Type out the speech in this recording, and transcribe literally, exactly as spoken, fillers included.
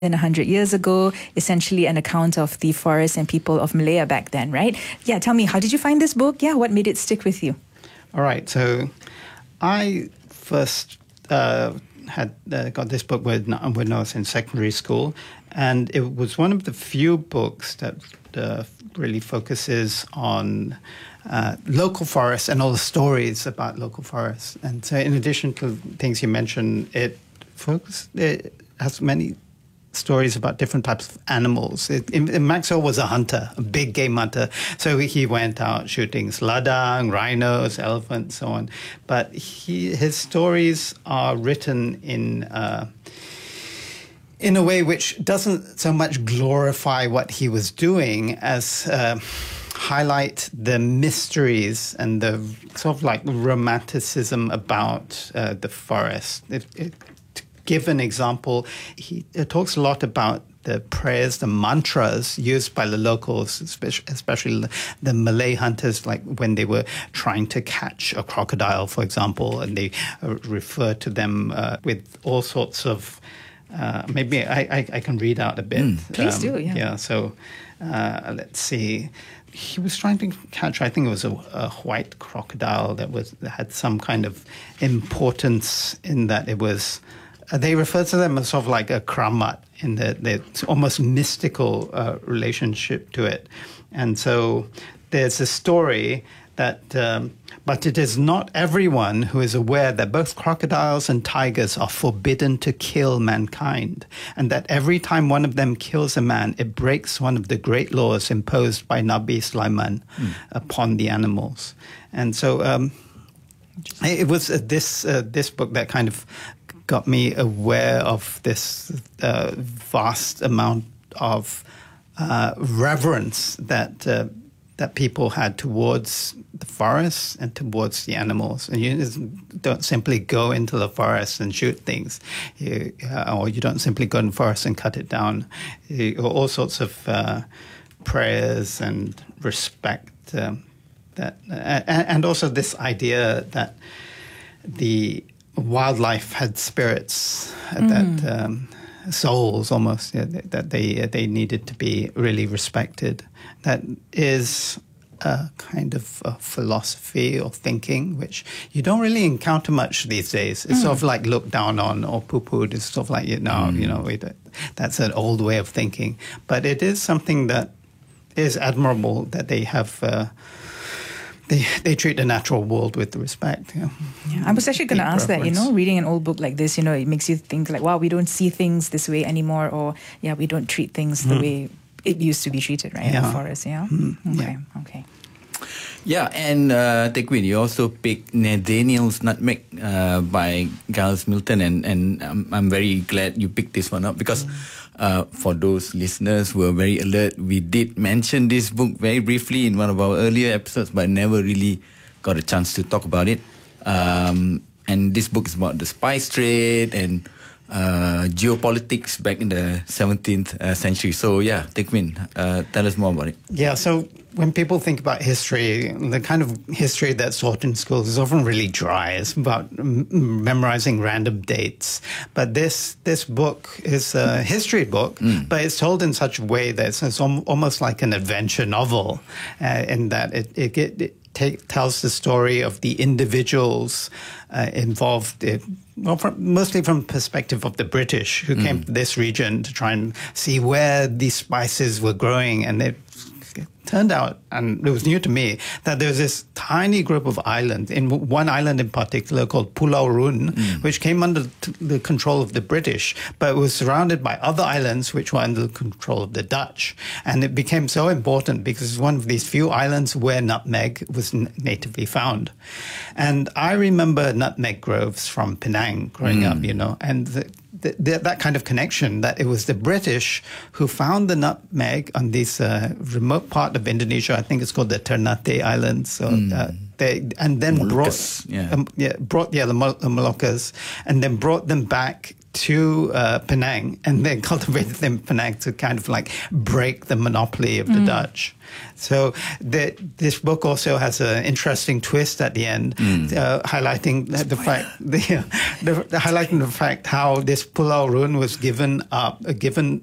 than one hundred years ago, essentially an account of the forest and people of Malaya back then, right? Yeah, tell me, how did you find this book? Yeah, what made it stick with you? All right, so I first uh, had uh, got this book when, when I was in secondary school, and it was one of the few books that uh, really focuses on uh, local forests and all the stories about local forests. And so in addition to things you mentioned, it focus, it has many stories about different types of animals. It, it, Maxwell was a hunter, a big game hunter. So he went out shooting sladang, rhinos, elephants, so on. But he, his stories are written in uh, in a way which doesn't so much glorify what he was doing as uh, highlight the mysteries and the sort of like romanticism about uh, the forest. It, it, Give an example, he talks a lot about the prayers, the mantras used by the locals, especially the Malay hunters, like when they were trying to catch a crocodile, for example, and they refer to them uh, with all sorts of, uh, maybe I, I, I can read out a bit. Mm. Please um, do, yeah. Yeah, so uh, let's see. He was trying to catch, I think it was a, a white crocodile that was that had some kind of importance in that it was... They refer to them as sort of like a kramat in the, the almost mystical uh, relationship to it. And so there's a story that, um, but it is not everyone who is aware that both crocodiles and tigers are forbidden to kill mankind, and that every time one of them kills a man, it breaks one of the great laws imposed by Nabi Sulaiman mm. upon the animals. And so um, it was uh, this uh, this book that kind of got me aware of this uh, vast amount of uh, reverence that uh, that people had towards the forest and towards the animals. And you just don't simply go into the forest and shoot things, you, uh, or you don't simply go in the forest and cut it down. You, all sorts of uh, prayers and respect. Um, that, uh, and also this idea that the wildlife had spirits, mm. that um, souls almost, yeah, that they they needed to be really respected. That is a kind of a philosophy or thinking which you don't really encounter much these days. It's mm. sort of like looked down on or poo-pooed. It's sort of like, you know, mm. you know, that's an old way of thinking. But it is something that is admirable that they have... Uh, They, they treat the natural world with respect. Yeah, yeah I was actually going to ask that, you know, reading an old book like this, you know, it makes you think like, wow, we don't see things this way anymore, or, yeah, we don't treat things the mm. way it used to be treated, right, yeah. in the forest, yeah? Mm. Okay, yeah. okay. Yeah, and uh, Tekwin, you also picked Nathaniel's Nutmeg uh, by Giles Milton, and, and I'm, I'm very glad you picked this one up because... Mm. Uh, for those listeners who are very alert, we did mention this book very briefly in one of our earlier episodes, but never really got a chance to talk about it. Um, and this book is about the spice trade and uh, geopolitics back in the seventeenth uh, century. So yeah, Tekwin, uh, tell us more about it. Yeah, so when people think about history, the kind of history that's taught in schools is often really dry. It's about m- memorizing random dates. But this this book is a history book, mm. but it's told in such a way that it's, it's al- almost like an adventure novel, uh, in that it it, it, it take, tells the story of the individuals uh, involved in, well, from, mostly from the perspective of the British who mm. came to this region to try and see where these spices were growing. And they turned out, and it was new to me, that there was this tiny group of islands, in one island in particular called Pulau Rune, mm. which came under t- the control of the British, but it was surrounded by other islands which were under the control of the Dutch. And it became so important because it's one of these few islands where nutmeg was n- natively found. And I remember nutmeg groves from Penang growing mm. up, you know, and the, The, the, that kind of connection, that it was the British who found the nutmeg on this uh, remote part of Indonesia. I think it's called the Ternate Islands. So mm. uh, they and then Moluccas, brought yeah. Um, yeah brought yeah the, Mol- the Moluccas, and then brought them back to uh, Penang and then cultivated them in Penang to kind of like break the monopoly of the mm. Dutch. So the, this book also has an interesting twist at the end, mm. uh, highlighting the, the fact the, the, the highlighting the fact how this Pulau Rune was given up, uh, given